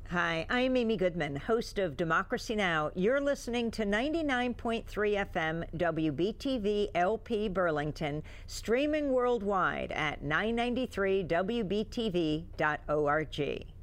Hi, I'm Amy Goodman, host of Democracy Now! You're listening to 99.3 FM WBTV LP Burlington, streaming worldwide at 993wbtv.org.